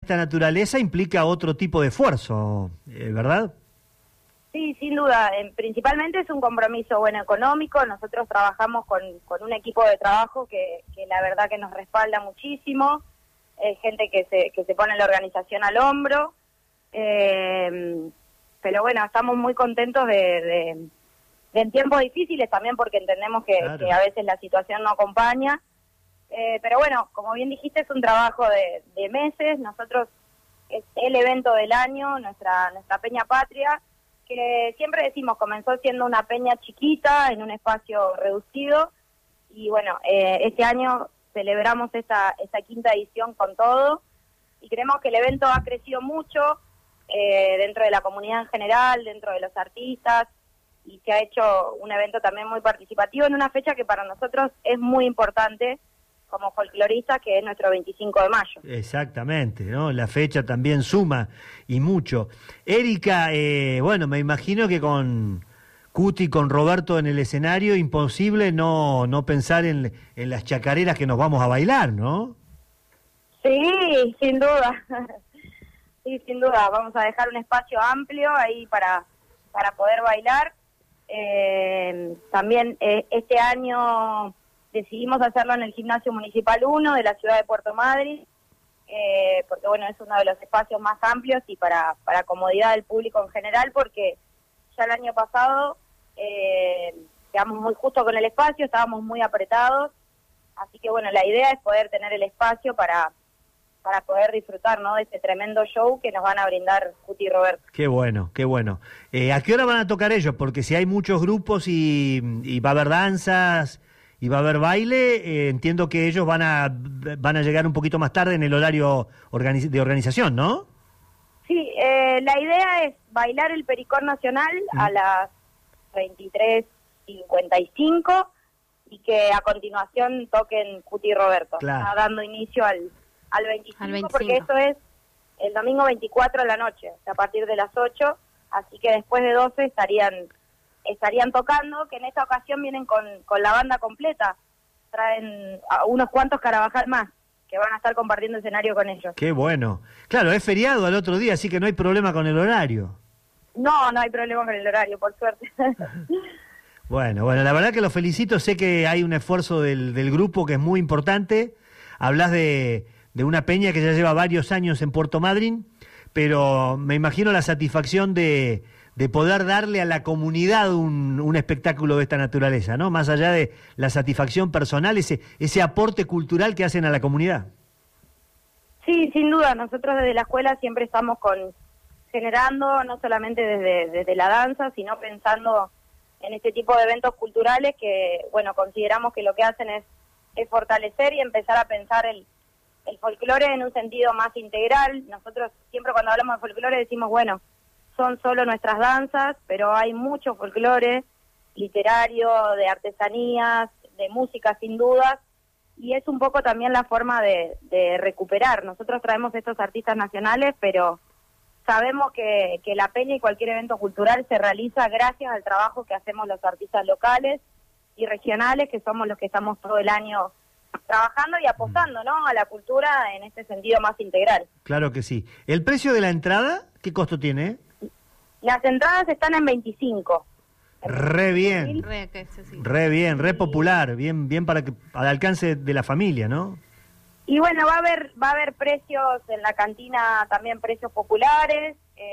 esta naturaleza implica otro tipo de esfuerzo, ¿verdad? Sí, sin duda. Principalmente es un compromiso, bueno, económico. Nosotros trabajamos con un equipo de trabajo que la verdad que nos respalda muchísimo. Gente que se pone la organización al hombro. Pero bueno, estamos muy contentos de en tiempos difíciles también, porque entendemos que a veces la situación no acompaña. Pero bueno, como bien dijiste, es un trabajo de meses. Nosotros, es el evento del año, nuestra Peña Patria, que siempre decimos, comenzó siendo una peña chiquita, en un espacio reducido, y bueno, este año celebramos esta quinta edición con todo, y creemos que el evento ha crecido mucho, dentro de la comunidad en general, dentro de los artistas, y se ha hecho un evento también muy participativo en una fecha que para nosotros es muy importante como folcloristas, que es nuestro 25 de mayo. Exactamente, ¿no? La fecha también suma, y mucho. Erika, bueno, me imagino que con Cuti, con Roberto en el escenario, imposible no pensar en las chacareras que nos vamos a bailar, ¿no? Sí, sin duda. Sí, sin duda. Vamos a dejar un espacio amplio ahí para poder bailar. También este año decidimos hacerlo en el Gimnasio Municipal 1 de la ciudad de Puerto Madryn, porque bueno, es uno de los espacios más amplios y para comodidad del público en general, porque ya el año pasado quedamos muy justo con el espacio, estábamos muy apretados, así que bueno, la idea es poder tener el espacio para poder disfrutar, ¿no?, de este tremendo show que nos van a brindar Cuti y Roberto. Qué bueno, qué bueno. ¿A qué hora van a tocar ellos? Porque si hay muchos grupos y va a haber danzas y va a haber baile, entiendo que ellos van a llegar un poquito más tarde en el horario de organización, ¿no? Sí, la idea es bailar el Pericón Nacional a las 23:55 y que a continuación toquen Cuti y Roberto, claro, dando inicio al 25, porque eso es el domingo 24 a la noche, o sea, a partir de las 8, así que después de 12 estarían tocando, que en esta ocasión vienen con la banda completa, traen a unos cuantos Carabajal más, que van a estar compartiendo escenario con ellos. Qué bueno. Claro, es feriado al otro día, así que no hay problema con el horario. No hay problema con el horario, por suerte. Bueno, la verdad que los felicito, sé que hay un esfuerzo del grupo que es muy importante. Hablas de una peña que ya lleva varios años en Puerto Madryn, pero me imagino la satisfacción de poder darle a la comunidad un espectáculo de esta naturaleza, ¿no? Más allá de la satisfacción personal, ese aporte cultural que hacen a la comunidad. Sí, sin duda, nosotros desde la escuela siempre estamos generando, no solamente desde la danza, sino pensando en este tipo de eventos culturales que, bueno, consideramos que lo que hacen es fortalecer y empezar a pensar el folclore en un sentido más integral. Nosotros siempre cuando hablamos de folclore decimos, bueno, son solo nuestras danzas, pero hay mucho folclore literario, de artesanías, de música sin dudas, y es un poco también la forma de recuperar. Nosotros traemos estos artistas nacionales, pero sabemos que la peña y cualquier evento cultural se realiza gracias al trabajo que hacemos los artistas locales y regionales, que somos los que estamos todo el año trabajando y apostando, ¿no?, a la cultura en este sentido más integral. Claro que sí. ¿El precio de la entrada qué costo tiene? Las entradas están en 25. Re bien, re popular, bien para que al alcance de la familia, ¿no? Y bueno, va a haber precios en la cantina, también precios populares,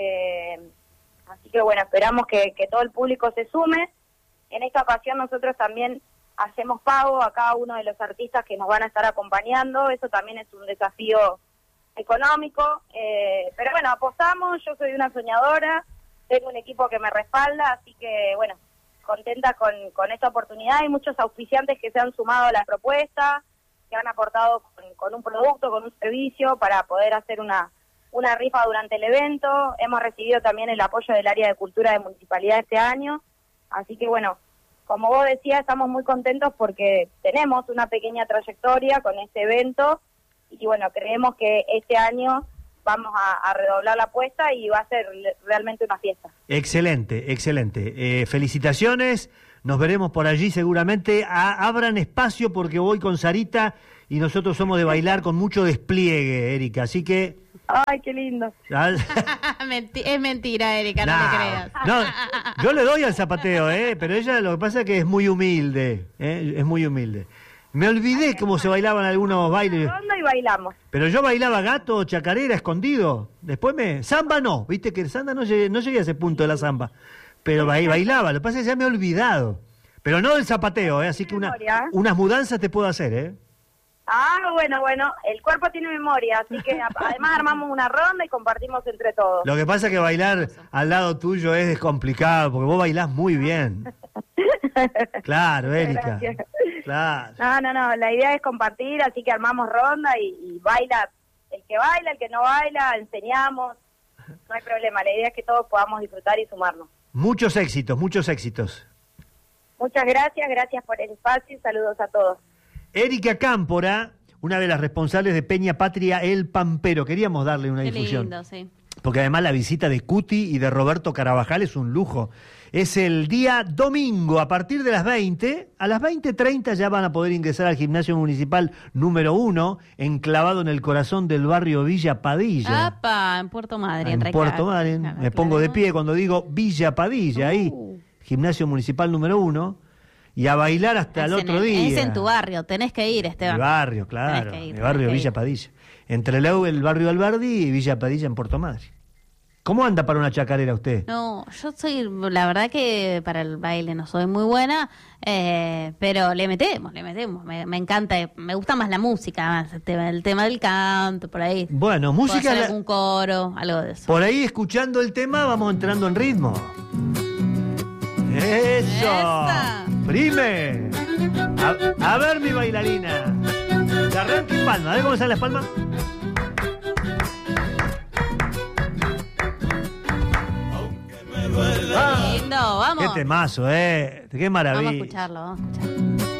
así que bueno, esperamos que todo el público se sume. En esta ocasión nosotros también hacemos pago a cada uno de los artistas que nos van a estar acompañando, eso también es un desafío económico, pero bueno, apostamos, yo soy una soñadora, tengo un equipo que me respalda, así que bueno, contenta con esta oportunidad. Hay muchos auspiciantes que se han sumado a la propuesta, que han aportado con un producto, con un servicio para poder hacer una rifa durante el evento. Hemos recibido también el apoyo del área de cultura de municipalidad este año, así que bueno, como vos decías, estamos muy contentos porque tenemos una pequeña trayectoria con este evento y bueno, creemos que este año vamos a redoblar la apuesta y va a ser realmente una fiesta. Excelente, excelente. Felicitaciones, nos veremos por allí seguramente. Abran espacio porque voy con Sarita y nosotros somos de bailar con mucho despliegue, Erika, así que Ay, qué lindo. Es mentira, Erika, no te creas. No, yo le doy al zapateo, pero ella lo que pasa es que es muy humilde, es muy humilde. Me olvidé cómo se bailaban algunos bailes. Ronda y bailamos. Pero yo bailaba gato, chacarera, escondido. Después Samba no, viste que el samba no llegué a ese punto de la samba. Pero bailaba, lo que pasa es que ya me he olvidado. Pero no del zapateo, así que unas mudanzas te puedo hacer, Ah, bueno, el cuerpo tiene memoria, así que además armamos una ronda y compartimos entre todos. Lo que pasa es que bailar al lado tuyo es complicado, porque vos bailás muy bien. Claro, Erika. Gracias. Claro. No, la idea es compartir, así que armamos ronda y baila el que no baila, enseñamos, no hay problema, la idea es que todos podamos disfrutar y sumarnos. Muchos éxitos, muchos éxitos. Muchas gracias por el espacio y saludos a todos. Erika Cámpora, una de las responsables de Peña Patria El Pampero. Queríamos darle una difusión. Qué lindo, sí. Porque además la visita de Cuti y de Roberto Carabajal es un lujo. Es el día domingo, a partir de las 20, a las 20:30 ya van a poder ingresar al gimnasio municipal número 1, enclavado en el corazón del barrio Villa Padilla. ¡Apa! En Puerto Madryn. En Puerto Madryn. Me pongo de pie cuando digo Villa Padilla, ahí. Gimnasio municipal número 1. Y a bailar hasta el otro día. Es en tu barrio, tenés que ir, Esteban. El barrio, claro. El barrio Villa Padilla. Entre el barrio Alberdi y Villa Padilla en Puerto Madryn. ¿Cómo anda para una chacarera usted? No, yo soy, la verdad que para el baile no soy muy buena, pero le metemos. Me encanta, me gusta más la música, más el tema del canto, por ahí. Bueno, música... Puedo hacer algún coro, algo de eso. Por ahí, escuchando el tema, vamos entrando en ritmo. ¡Eso! ¡Esa! ¡Prime! A ver, mi bailarina. De arranque y palma. A ver cómo sale la palma. Lindo, vamos. Qué temazo, qué maravilla. Vamos a escucharlo.